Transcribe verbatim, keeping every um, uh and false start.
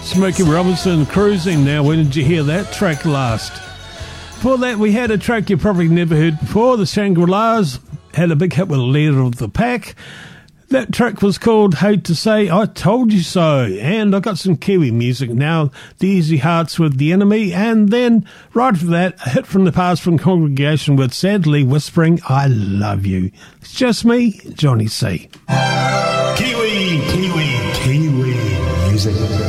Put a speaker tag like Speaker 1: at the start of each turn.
Speaker 1: Smokey Robinson, Cruising. Now, when did you hear that track last? Before that, we had a track you probably never heard before. The Shangri-Las had a big hit with Leader of the Pack. That track was called Hate to Say I Told You So. And I got some Kiwi music now. The Easy Hearts with The Enemy. And then, right after that, a hit from the past from Congregation with Sadly Whispering I Love You. It's just me, Johnny C.
Speaker 2: Kiwi, Kiwi, Kiwi music.